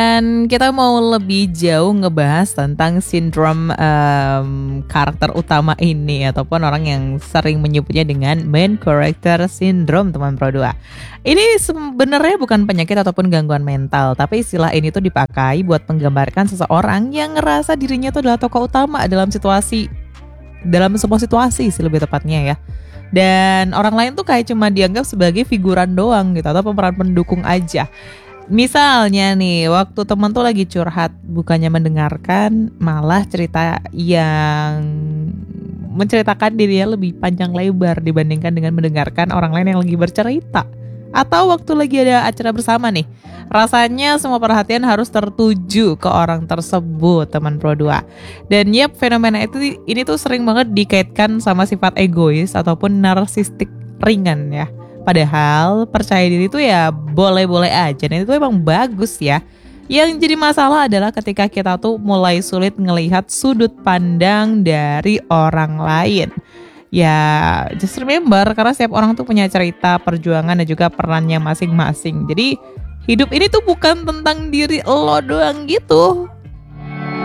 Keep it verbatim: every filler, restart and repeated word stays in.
Dan kita mau lebih jauh ngebahas tentang sindrom um, karakter utama ini, ataupun orang yang sering menyebutnya dengan main character syndrome, teman Pro dua. Ini sebenarnya bukan penyakit ataupun gangguan mental, tapi istilah ini tuh dipakai buat menggambarkan seseorang yang ngerasa dirinya tuh adalah tokoh utama dalam situasi, dalam sebuah situasi sih lebih tepatnya ya. Dan orang lain tuh kayak cuma dianggap sebagai figuran doang gitu, atau pemeran pendukung aja. Misalnya nih, waktu teman tuh lagi curhat, bukannya mendengarkan, malah cerita yang menceritakan dirinya lebih panjang lebar dibandingkan dengan mendengarkan orang lain yang lagi bercerita. Atau waktu lagi ada acara bersama nih, rasanya semua perhatian harus tertuju ke orang tersebut, teman Pro dua. Dan yep, fenomena itu ini tuh sering banget dikaitkan sama sifat egois ataupun narsistik ringan ya. Padahal percaya diri itu ya boleh-boleh aja, dan itu emang bagus ya. Yang jadi masalah adalah ketika kita tuh mulai sulit ngelihat sudut pandang dari orang lain. Ya just remember, karena setiap orang tuh punya cerita, perjuangan, dan juga perannya masing-masing. Jadi hidup ini tuh bukan tentang diri lo doang gitu.